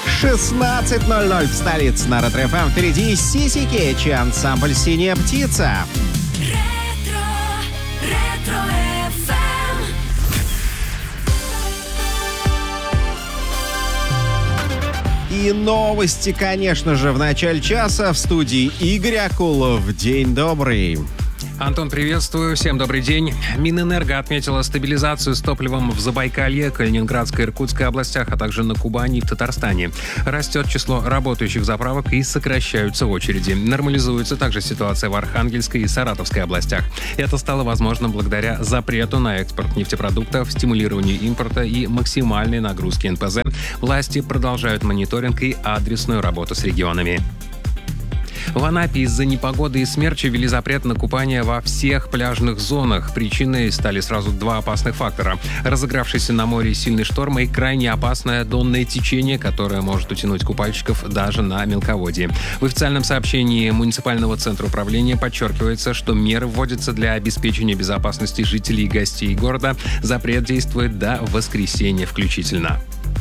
16:00 в столице на Ретро-ФМ. Впереди Сиси Кетч, ансамбль «Синяя птица». И новости, конечно же, в начале часа в студии Игорь Акулов. День добрый. Антон, приветствую. Всем добрый день. Минэнерго отметила стабилизацию с топливом в Забайкалье, Калининградской и Иркутской областях, а также на Кубани и в Татарстане. Растет число работающих заправок и сокращаются очереди. Нормализуется также ситуация в Архангельской и Саратовской областях. Это стало возможно благодаря запрету на экспорт нефтепродуктов, стимулированию импорта и максимальной нагрузки НПЗ. Власти продолжают мониторинг и адресную работу с регионами. В Анапе из-за непогоды и смерча ввели запрет на купание во всех пляжных зонах. Причиной стали сразу два опасных фактора. Разыгравшийся на море сильный шторм и крайне опасное донное течение, которое может утянуть купальщиков даже на мелководье. В официальном сообщении муниципального центра управления подчеркивается, что меры вводятся для обеспечения безопасности жителей и гостей города. Запрет действует до воскресенья включительно.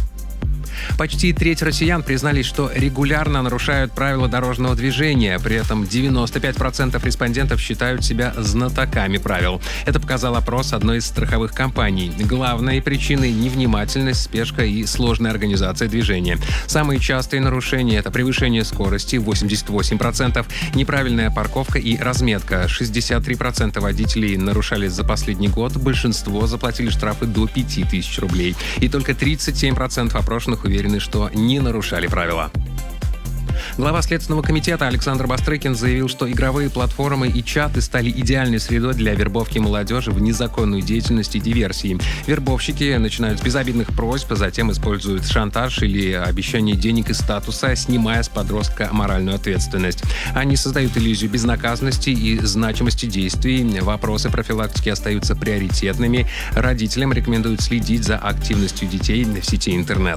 Почти треть россиян признались, что регулярно нарушают правила дорожного движения. При этом 95% респондентов считают себя знатоками правил. Это показал опрос одной из страховых компаний. Главной причиной — невнимательность, спешка и сложная организация движения. Самые частые нарушения — это превышение скорости 88%, неправильная парковка и разметка. 63% водителей нарушали за последний год, большинство заплатили штрафы до 5000 рублей. И только 37% опрошенных уверены, что не нарушали правила. Глава Следственного комитета Александр Бастрыкин заявил, что игровые платформы и чаты стали идеальной средой для вербовки молодежи в незаконную деятельность и диверсии. Вербовщики начинают с безобидных просьб, а затем используют шантаж или обещание денег и статуса, снимая с подростка моральную ответственность. Они создают иллюзию безнаказанности и значимости действий. Вопросы профилактики остаются приоритетными. Родителям рекомендуют следить за активностью детей в сети интернет.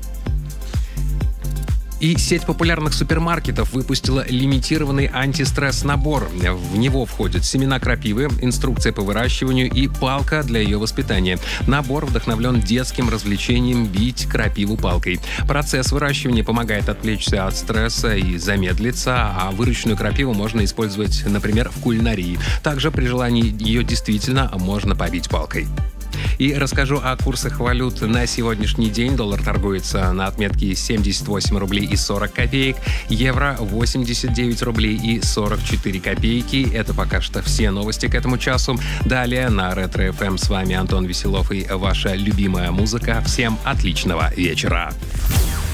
И сеть популярных супермаркетов выпустила лимитированный антистресс-набор. В него входят семена крапивы, инструкция по выращиванию и палка для ее воспитания. Набор вдохновлен детским развлечением бить крапиву палкой. Процесс выращивания помогает отвлечься от стресса и замедлиться, а выращенную крапиву можно использовать, например, в кулинарии. Также при желании ее действительно можно побить палкой. И расскажу о курсах валют на сегодняшний день. Доллар торгуется на отметке 78 рублей и 40 копеек, евро 89 рублей и 44 копейки. Это пока что все новости к этому часу. Далее на Ретро-ФМ с вами Антон Веселов и ваша любимая музыка. Всем отличного вечера.